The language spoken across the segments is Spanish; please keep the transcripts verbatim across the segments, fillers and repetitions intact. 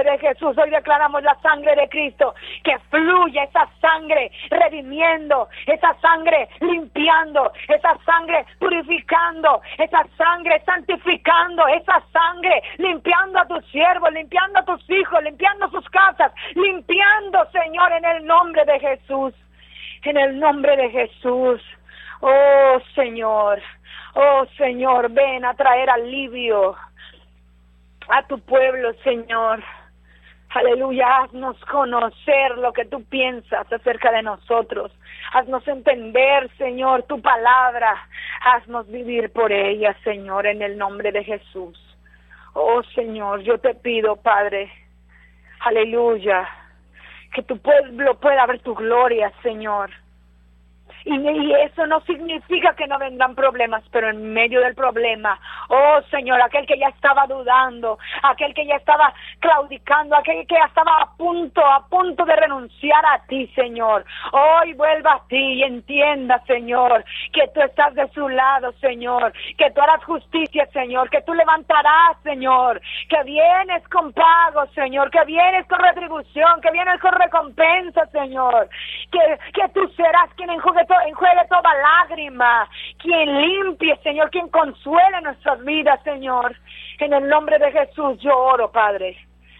de Jesús, hoy declaramos la sangre de Cristo, que fluya esa sangre redimiendo, esa sangre limpiando, esa sangre purificando, esa sangre santificando, esa sangre limpiando a tus siervos, limpiando a tus hijos, limpiando sus casas, limpiando, Señor, en el nombre de Jesús, en el nombre de Jesús. Oh Señor, oh Señor, ven a traer alivio a tu pueblo, Señor. Aleluya, haznos conocer lo que tú piensas acerca de nosotros. Haznos entender, Señor, tu palabra. Haznos vivir por ella, Señor, en el nombre de Jesús. Oh, Señor, yo te pido, Padre, aleluya, que tu pueblo pueda ver tu gloria, Señor. Y, y eso no significa que no vendrán problemas, pero en medio del problema, oh Señor, aquel que ya estaba dudando, aquel que ya estaba claudicando, aquel que ya estaba a punto, a punto de renunciar a ti, Señor, hoy vuelva a ti y entienda, Señor, que tú estás de su lado, Señor, que tú harás justicia, Señor, que tú levantarás, Señor, que vienes con pago, Señor, que vienes con retribución, que vienes con recompensa, Señor, que, que tú serás quien enjugue enjuegue toda lágrima, quien limpie, Señor, quien consuele nuestras vidas, Señor. En el nombre de Jesús yo oro, Padre.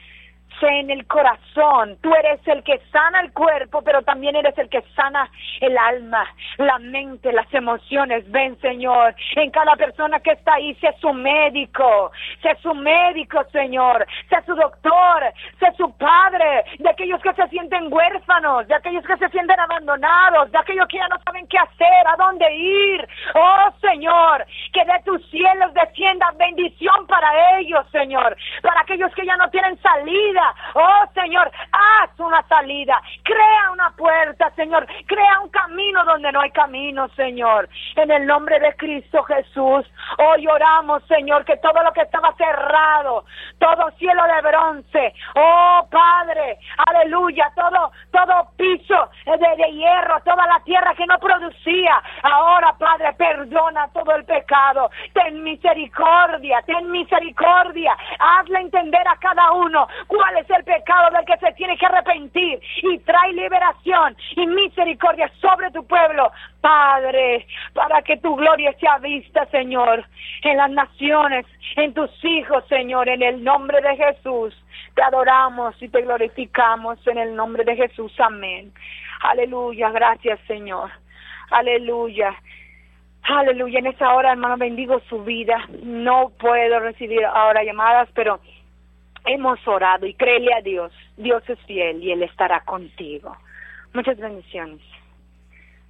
Sé en el corazón, tú eres el que sana el cuerpo, pero también eres el que sana el alma, la mente, las emociones. Ven, Señor, en cada persona que está ahí, sé su médico, sé su médico, Señor, sé su doctor, sé su padre, de aquellos que se sienten huérfanos, de aquellos que se sienten abandonados, de aquellos que ya no saben qué hacer, a dónde ir. Oh, Señor, que de tus cielos descienda bendición para ellos, Señor, para aquellos que ya no tienen salida. Oh, Señor, haz una salida, crea una puerta, Señor, crea un camino donde no hay camino, Señor, en el nombre de Cristo Jesús. Hoy oramos, Señor, que todo lo que estaba cerrado, todo cielo de bronce, oh Padre, aleluya, todo, todo piso de, de hierro, toda la tierra que no producía, ahora, Padre, perdona todo el pecado, ten misericordia, ten misericordia, hazle entender a cada uno cuál es el pecado del que se tiene que arrepentir, y trae liberación y misericordia sobre tu pueblo, Padre, para que tu gloria sea vista, Señor, en las naciones, en tus hijos, Señor, en el nombre de Jesús. Te adoramos y te glorificamos en el nombre de Jesús. Amén. Aleluya, gracias, Señor. Aleluya. Aleluya. En esa hora, hermano, bendigo su vida. No puedo recibir ahora llamadas, pero hemos orado y créele a Dios. Dios es fiel y Él estará contigo. Muchas bendiciones.